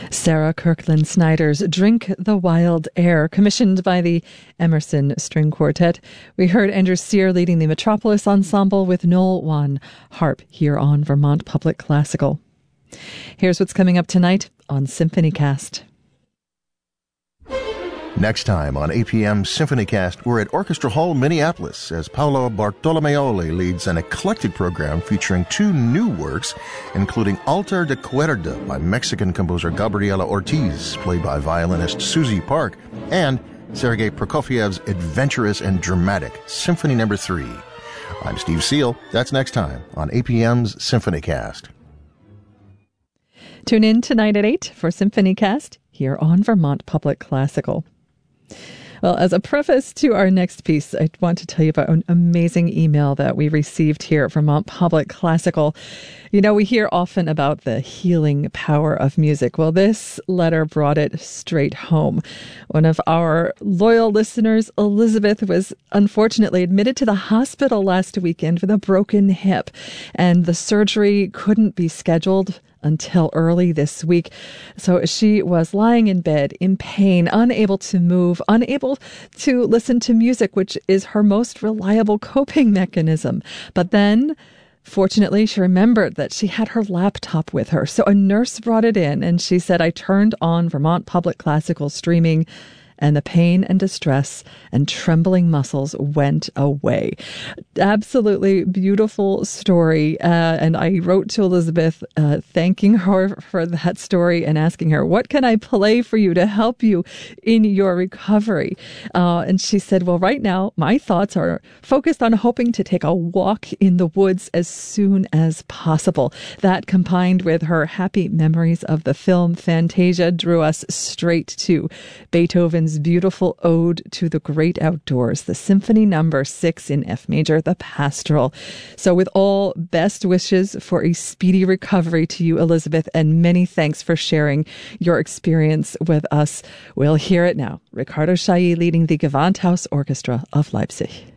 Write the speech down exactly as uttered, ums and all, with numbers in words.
Sarah Kirkland Snyder's Drink the Wild Air, commissioned by the Emerson String Quartet. We heard Andrew Sear leading the Metropolis Ensemble with Noel Wan harp here on Vermont Public Classical. Here's what's coming up tonight on SymphonyCast. Next time on A P M SymphonyCast, we're at Orchestra Hall, Minneapolis, as Paolo Bartolomeoli leads an eclectic program featuring two new works, including Altar de Cuerda by Mexican composer Gabriela Ortiz, played by violinist Susie Park, and Sergei Prokofiev's adventurous and dramatic Symphony Number Three. I'm Steve Seal. That's next time on A P M's SymphonyCast. Tune in tonight at eight for SymphonyCast here on Vermont Public Classical. Well, as a preface to our next piece, I want to tell you about an amazing email that we received here at Vermont Public Classical. You know, we hear often about the healing power of music. Well, this letter brought it straight home. One of our loyal listeners, Elizabeth, was unfortunately admitted to the hospital last weekend with a broken hip, and the surgery couldn't be scheduled until early this week. So she was lying in bed in pain, unable to move, unable to listen to music, which is her most reliable coping mechanism. But then, fortunately, she remembered that she had her laptop with her. So a nurse brought it in and she said, I turned on Vermont Public Classical streaming, and the pain and distress and trembling muscles went away. Absolutely beautiful story. Uh, and I wrote to Elizabeth, uh, thanking her for that story and asking her, what can I play for you to help you in your recovery? Uh, and she said, well, right now, my thoughts are focused on hoping to take a walk in the woods as soon as possible. That, combined with her happy memories of the film Fantasia, drew us straight to Beethoven's beautiful ode to the great outdoors, the Symphony Number Six in F major, the Pastoral. So with all best wishes for a speedy recovery to you, Elizabeth, and many thanks for sharing your experience with us. We'll hear it now. Ricardo Chailly leading the Gewandhaus Orchestra of Leipzig.